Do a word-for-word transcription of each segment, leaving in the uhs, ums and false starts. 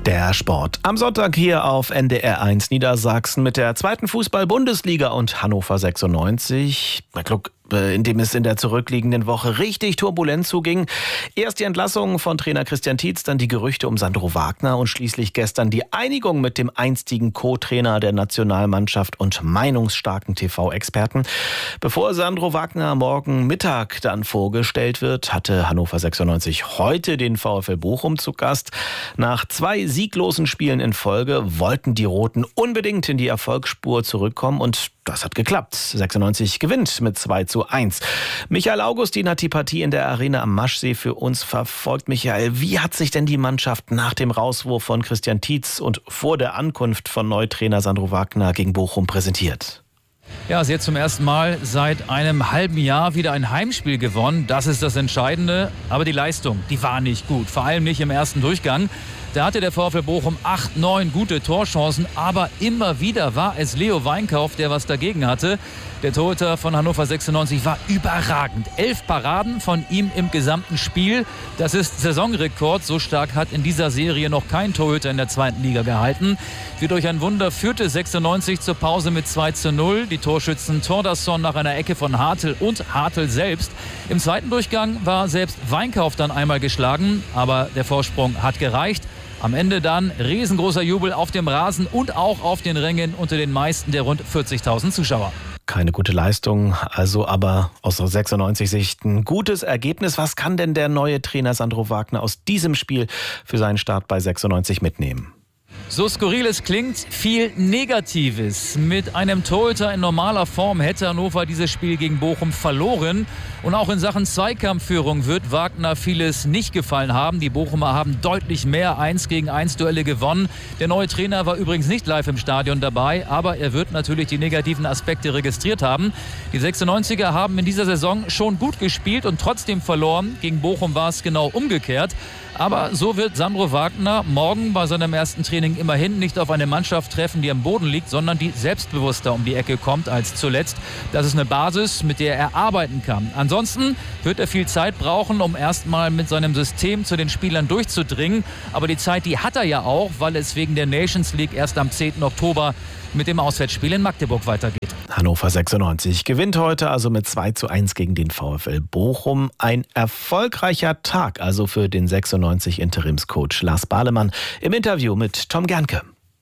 Der Sport. Am Sonntag hier auf N D R eins Niedersachsen mit der zweiten Fußball-Bundesliga und Hannover sechsundneunzig. Na, Glück, in dem es in der zurückliegenden Woche richtig turbulent zuging. Erst die Entlassung von Trainer Christian Tietz, dann die Gerüchte um Sandro Wagner und schließlich gestern die Einigung mit dem einstigen Co-Trainer der Nationalmannschaft und meinungsstarken T V-Experten. Bevor Sandro Wagner morgen Mittag dann vorgestellt wird, hatte Hannover sechsundneunzig heute den VfL Bochum zu Gast. Nach zwei sieglosen Spielen in Folge wollten die Roten unbedingt in die Erfolgsspur zurückkommen und das hat geklappt. sechsundneunzig gewinnt mit zwei zu eins. Michael Augustin hat die Partie in der Arena am Maschsee für uns verfolgt. Michael, wie hat sich denn die Mannschaft nach dem Rauswurf von Christian Tietz und vor der Ankunft von Neutrainer Sandro Wagner gegen Bochum präsentiert? Ja, sie hat zum ersten Mal seit einem halben Jahr wieder ein Heimspiel gewonnen. Das ist das Entscheidende. Aber die Leistung, die war nicht gut. Vor allem nicht im ersten Durchgang. Da hatte der VfL Bochum acht, neun gute Torchancen, aber immer wieder war es Leo Weinkauf, der was dagegen hatte. Der Torhüter von Hannover sechsundneunzig war überragend. Elf Paraden von ihm im gesamten Spiel. Das ist Saisonrekord. So stark hat in dieser Serie noch kein Torhüter in der zweiten Liga gehalten. Wie durch ein Wunder führte sechsundneunzig zur Pause mit zwei zu null. Die Torschützen Thordarson nach einer Ecke von Hartl und Hartl selbst. Im zweiten Durchgang war selbst Weinkauf dann einmal geschlagen, aber der Vorsprung hat gereicht. Am Ende dann riesengroßer Jubel auf dem Rasen und auch auf den Rängen unter den meisten der rund vierzigtausend Zuschauer. Keine gute Leistung, also aber aus sechsundneunzig Sicht ein gutes Ergebnis. Was kann denn der neue Trainer Sandro Wagner aus diesem Spiel für seinen Start bei sechsundneunzig mitnehmen? So skurril es klingt, viel Negatives. Mit einem Torhüter in normaler Form hätte Hannover dieses Spiel gegen Bochum verloren. Und auch in Sachen Zweikampfführung wird Wagner vieles nicht gefallen haben. Die Bochumer haben deutlich mehr eins gegen eins Duelle gewonnen. Der neue Trainer war übrigens nicht live im Stadion dabei, aber er wird natürlich die negativen Aspekte registriert haben. Die sechsundneunziger haben in dieser Saison schon gut gespielt und trotzdem verloren. Gegen Bochum war es genau umgekehrt. Aber so wird Sandro Wagner morgen bei seinem ersten Training immerhin nicht auf eine Mannschaft treffen, die am Boden liegt, sondern die selbstbewusster um die Ecke kommt als zuletzt. Das ist eine Basis, mit der er arbeiten kann. Ansonsten wird er viel Zeit brauchen, um erstmal mit seinem System zu den Spielern durchzudringen. Aber die Zeit, die hat er ja auch, weil es wegen der Nations League erst am zehnten Oktober mit dem Auswärtsspiel in Magdeburg weitergeht. Hannover sechsundneunzig gewinnt heute also mit zwei zu eins gegen den VfL Bochum. Ein erfolgreicher Tag also für den sechsundneunzig Interimscoach Lars Balemann im Interview mit Tom Gernke.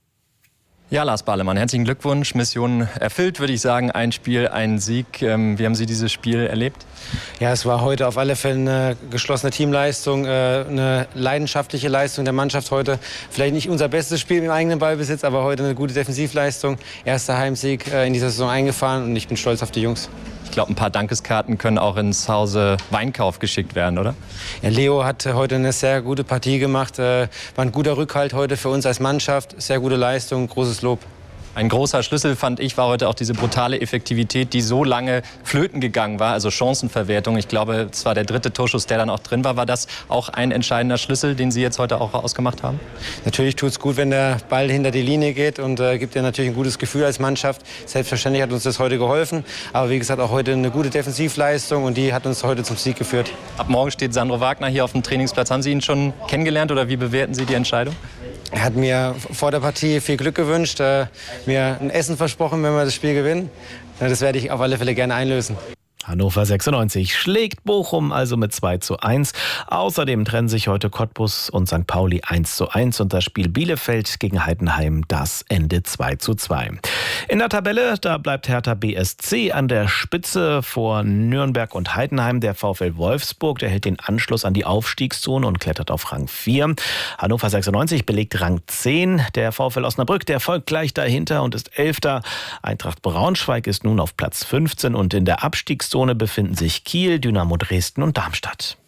Ja, Lars Balemann, herzlichen Glückwunsch. Mission erfüllt, würde ich sagen. Ein Spiel, ein Sieg. Wie haben Sie dieses Spiel erlebt? Ja, es war heute auf alle Fälle eine geschlossene Teamleistung, eine leidenschaftliche Leistung der Mannschaft heute. Vielleicht nicht unser bestes Spiel im eigenen Ballbesitz, aber heute eine gute Defensivleistung. Erster Heimsieg in dieser Saison eingefahren und ich bin stolz auf die Jungs. Ich glaube, ein paar Dankeskarten können auch ins Hause Weinkauf geschickt werden, oder? Ja, Leo hat heute eine sehr gute Partie gemacht. War ein guter Rückhalt heute für uns als Mannschaft. Sehr gute Leistung, großes Lob. Ein großer Schlüssel, fand ich, war heute auch diese brutale Effektivität, die so lange flöten gegangen war, also Chancenverwertung. Ich glaube, es war der dritte Torschuss, der dann auch drin war. War das auch ein entscheidender Schlüssel, den Sie jetzt heute auch ausgemacht haben? Natürlich tut es gut, wenn der Ball hinter die Linie geht und äh, gibt ja natürlich ein gutes Gefühl als Mannschaft. Selbstverständlich hat uns das heute geholfen. Aber wie gesagt, auch heute eine gute Defensivleistung und die hat uns heute zum Sieg geführt. Ab morgen steht Sandro Wagner hier auf dem Trainingsplatz. Haben Sie ihn schon kennengelernt oder wie bewerten Sie die Entscheidung? Er hat mir vor der Partie viel Glück gewünscht, äh, mir ein Essen versprochen, wenn wir das Spiel gewinnen. Das werde ich auf alle Fälle gerne einlösen. Hannover sechsundneunzig schlägt Bochum also mit zwei zu eins. Außerdem trennen sich heute Cottbus und Sankt Pauli eins zu eins und das Spiel Bielefeld gegen Heidenheim, das Ende zwei zu zwei. In der Tabelle, da bleibt Hertha B S C an der Spitze vor Nürnberg und Heidenheim. Der VfL Wolfsburg, der hält den Anschluss an die Aufstiegszone und klettert auf Rang vier. Hannover sechsundneunzig belegt Rang zehn. Der VfL Osnabrück, der folgt gleich dahinter und ist Elfter. Eintracht Braunschweig ist nun auf Platz fünfzehn und in der Abstiegszone befinden sich Kiel, Dynamo Dresden und Darmstadt.